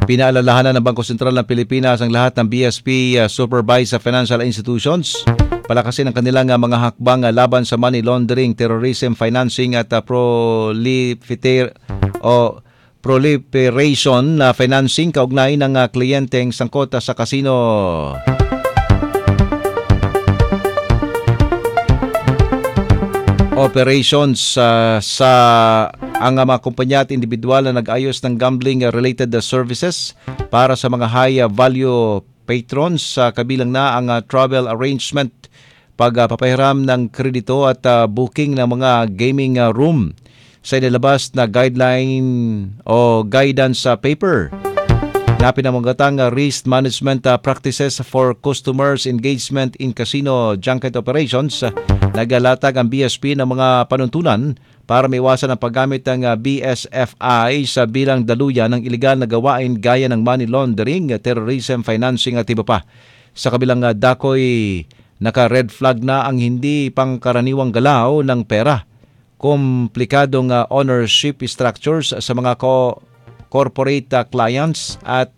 Pinaalalahanan ng Bangko Sentral ng Pilipinas ang lahat ng BSP supervised financial institutions palakasin ang kanilang mga hakbang laban sa money laundering, terrorism, financing at proliferation na financing kaugnay ng kliyenteng sangkot sa kasino. Operations sa ang mga kumpanya at individual na nag-ayos ng gambling-related services para sa mga high-value patrons sa kabilang na ang travel arrangement, pagpapahiram ng kredito at booking ng mga gaming room sa inilabas na guideline o guidance paper na pinamagatang risk management practices for customers engagement in casino junket operations. Naglalatag ang BSP ng mga panuntunan para maiwasan ang paggamit ng BSFI sa bilang daluyan ng ilegal na gawain gaya ng money laundering, terrorism, financing at iba pa. Sa kabilang dakoy, naka-red flag na ang hindi pangkaraniwang galaw ng pera, komplikadong ownership structures sa mga corporate clients at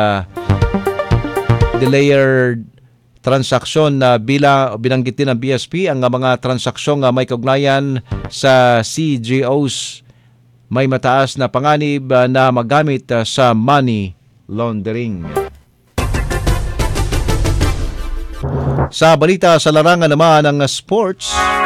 delayered transaksyon na binanggit din ng BSP ang mga transaksyon may kaugnayan sa CGOs may mataas na panganib na magamit sa money laundering. Sa balita sa larangan naman ng sports,